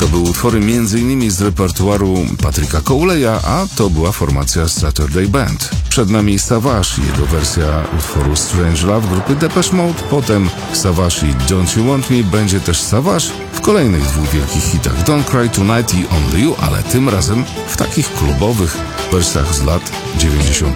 To były utwory m.in. z repertuaru Patricka Cowley'a, a to była formacja Saturday Band. Przed nami Savage, jego wersja utworu Strange Love grupy Depeche Mode, potem Savage i Don't You Want Me, będzie też Savage w kolejnych dwóch wielkich hitach Don't Cry Tonight i Only You, ale tym razem w takich klubowych wersjach z lat 90.